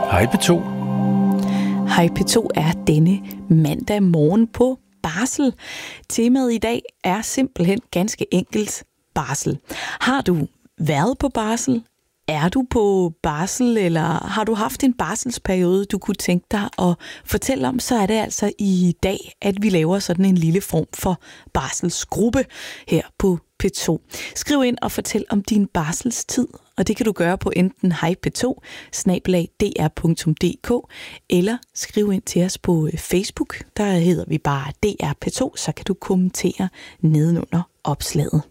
Hej P2. Hej P2 er denne mandag morgen på barsel. Temaet i dag er simpelthen ganske enkelt barsel. Har du været på barsel? Er du på barsel, eller har du haft en barselsperiode, du kunne tænke dig at fortælle om, så er det altså i dag, at vi laver sådan en lille form for barselsgruppe her på P2. Skriv ind og fortæl om din barselstid, og det kan du gøre på enten hejp2@dr.dk eller skriv ind til os på Facebook. Der hedder vi bare DR P2, så kan du kommentere nedenunder opslaget.